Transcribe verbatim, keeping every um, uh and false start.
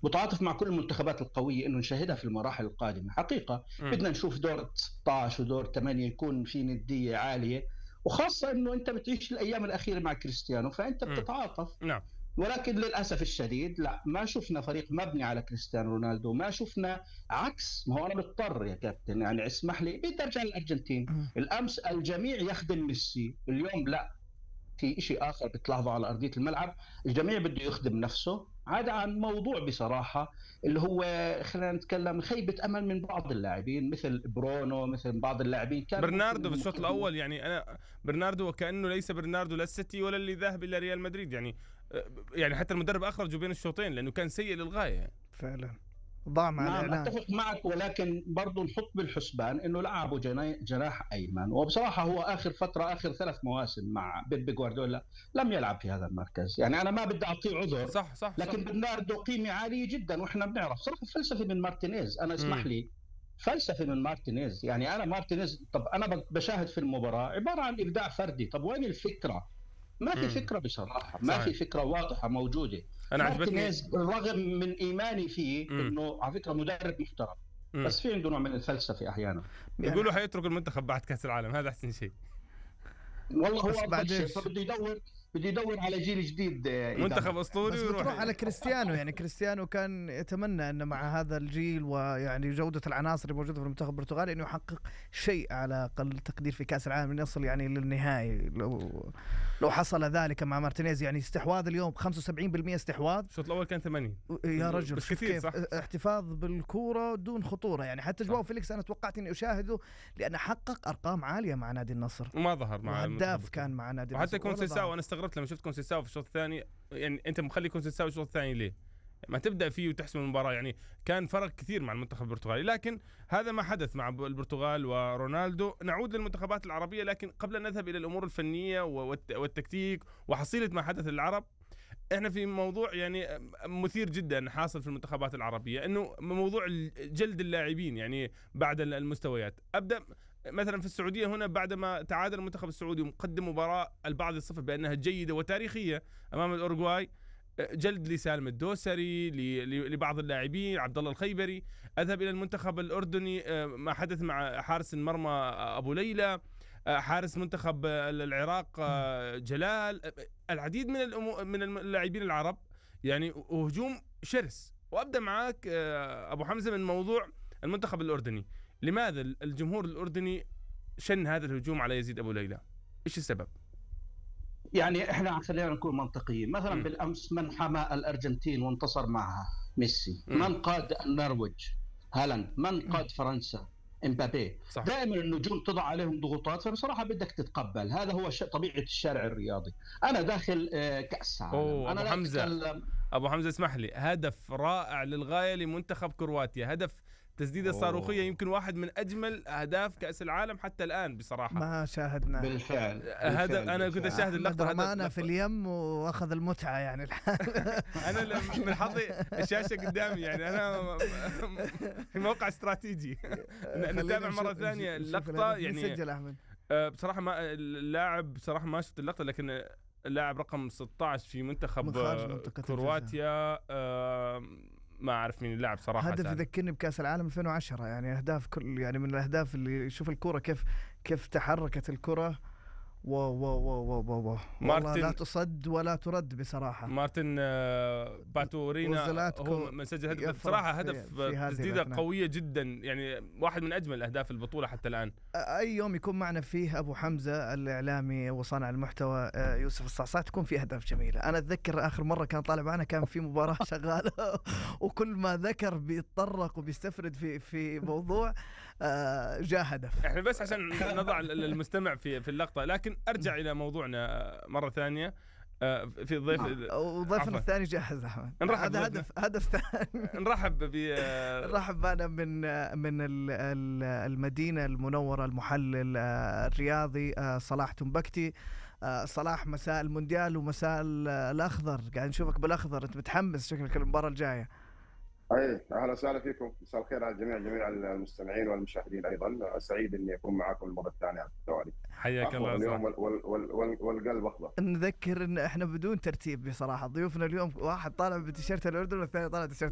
متعاطف مع كل المنتخبات القويه انه نشاهدها في المراحل القادمه حقيقه. م. بدنا نشوف دور ستة عشر ودور ثمانية يكون في نديه عاليه، وخاصه انه انت بتعيش الايام الاخيره مع كريستيانو فانت م. بتتعاطف. نعم. ولكن للأسف الشديد لا، ما شفنا فريق مبني على كريستيانو رونالدو، ما شفنا عكس. ما هو أنا بضطر يا كابتن، يعني اسمح لي، بدي أرجع للأرجنتين. الأمس الجميع يخدم ميسي، اليوم لا، في شيء آخر بتلاحظه على أرضية الملعب. الجميع بده يخدم نفسه، عدا عن موضوع بصراحة اللي هو خلينا نتكلم خيبة أمل من بعض اللاعبين مثل برونو، مثل بعض اللاعبين كان برناردو في الشوط الأول. يعني أنا برناردو وكأنه ليس برناردو لا السيتي ولا اللي ذهب إلى ريال مدريد. يعني يعني حتى المدرب أخرجه بين الشوطين لأنه كان سيء للغاية فعلا، ضاع مع نعم الإعلان. أتفق معك، ولكن برضو نحط بالحسبان إنه لعبوا جناح أيمن، وبصراحة هو آخر فترة آخر ثلاث مواسم مع بيب جوارديولا لم يلعب في هذا المركز. يعني أنا ما بدي أعطيه عذر، صح صح لكن برناردو قيمة عالية جدا، وإحنا بنعرف صراحة فلسفة من مارتينيز. أنا اسمح م. لي، فلسفة من مارتينيز. يعني أنا مارتينيز، طب أنا بشاهد في المباراة عبارة عن إبداع فردي، طب وين الفكرة؟ ما في فكرة بصراحة، ما في فكرة واضحة موجودة. أنا مارتينيز رغم من إيماني فيه م. إنه على فكرة مدرب محترم، م. بس في عنده نوع من الفلسفة أحيانا. يقولوا حيترك المنتخب بعد كأس العالم، هذا أحسن شيء. والله هو أفضل شيء، فبده يدور بده يدور على جيل جديد، منتخب أسطوري، بس بتروح على كريستيانو. يعني كريستيانو كان يتمنى أن مع هذا الجيل ويعني جودة العناصر الموجودة في المنتخب البرتغالي أنه يحقق شيء على أقل تقدير في كأس العالم، أن يصل يعني للنهائي. لو لو حصل ذلك مع مارتينيز. يعني استحواذ اليوم خمسة وسبعين بالمئة استحواذ، الشوط الأول كان ثمانين يا رجل، بس كثير صح؟ احتفاظ بالكرة دون خطورة. يعني حتى جواو فيليكس أنا توقعت أني أشاهده لأنه حقق أرقام عالية مع نادي النصر وما ظهر مع هداف كان مع نادي النصر. وحتى كونسيساو أنا استغربت لما شفت كونسيساو في الشوط الثاني. يعني أنت مخلي كونسيساو الشوط الثاني ليه؟ ما تبدأ فيه وتحسم المباراة. يعني كان فرق كثير مع المنتخب البرتغالي، لكن هذا ما حدث مع البرتغال ورونالدو. نعود للمنتخبات العربية، لكن قبل أن نذهب إلى الأمور الفنية والتكتيك وحصيلة ما حدث للعرب، احنا في موضوع يعني مثير جدا حاصل في المنتخبات العربية، انه موضوع جلد اللاعبين يعني بعد المستويات. ابدا مثلا في السعودية هنا، بعدما تعادل المنتخب السعودي ومقدم مباراة البعض يصفها بانها جيدة وتاريخية امام الاورجواي، جلد لسالم الدوسري، لبعض اللاعبين، عبد الله الخيبري. اذهب الى المنتخب الاردني، ما حدث مع حارس المرمى ابو ليلى، حارس منتخب العراق جلال، العديد من من اللاعبين العرب، يعني وهجوم شرس. وابدا معك ابو حمزة من موضوع المنتخب الاردني. لماذا الجمهور الاردني شن هذا الهجوم على يزيد ابو ليلى؟ ايش السبب؟ يعني احنا خلينا نكون منطقيين. مثلا م. بالامس من حمى الارجنتين وانتصر معها؟ ميسي. م. من قاد النرويج؟ هالاند. من قاد فرنسا؟ امبابي. دائما النجوم تضع عليهم ضغوطات، فبصراحه بدك تتقبل، هذا هو طبيعه الشارع الرياضي. انا داخل كاس عالم. انا ابو حمزه ابو حمزه اسمح لي، هدف رائع للغايه لمنتخب كرواتيا، هدف تسديده صاروخيه، يمكن واحد من اجمل اهداف كاس العالم حتى الان بصراحه. ما شاهدنا بالفعل, هذا انا كنت اشاهد اللقطه، رمانا في اليم واخذ المتعه يعني الحال. انا من حظي الشاشه قدامي، يعني انا في موقع استراتيجي. نتابع مره ثانيه اللقطه. يعني سجل احمد بصراحه ما اللاعب بصراحه ما شفت اللقطه، لكن اللاعب رقم ستة عشر في منتخب كرواتيا ما أعرف مين اللاعب صراحة. هدف يذكرني بكأس العالم ألفين وعشرة، يعني أهداف كل يعني من الأهداف اللي يشوف الكرة كيف كيف تحركت الكرة. واو واو واو واو واو والله لا تصد ولا ترد بصراحة. مارتن باتورينا هو من سجل هدف بصراحة، هدف تسديدة قوية جدا، يعني واحد من أجمل أهداف البطولة حتى الآن. أي يوم يكون معنا فيه أبو حمزة الإعلامي وصانع المحتوى يوسف الصعصاع تكون فيه أهداف جميلة. أنا أتذكر آخر مرة كان طالع معنا كان في مباراة شغالة وكل ما ذكر بيتطرق وبيستفرد في في موضوع جاء هدف. إحنا بس عشان نضع المستمع في في اللقطة. لكن أرجع إلى موضوعنا مرة ثانية. في الضيف وضيفنا الثاني جاهز أحمد. نرحب هذا هدف هدف ثاني. نرحب ب نرحب أنا من من المدينة المنورة، المحلل الرياضي صلاح تنبكتي. صلاح، مساء المونديال ومساء الأخضر، قاعد نشوفك بالأخضر، أنت متحمس شكلك المباراة الجاية. اي اهلا وسهلا فيكم، مساء الخير على الجميع جميع المستمعين والمشاهدين. ايضا سعيد اني اكون معكم المره الثانيه على التوالي. حياك الله. اليوم وال وال وال والقلب اخضر. نذكر ان احنا بدون ترتيب بصراحه، ضيوفنا اليوم واحد طالع بتيشيرت الاردن والثاني طالع بتيشيرت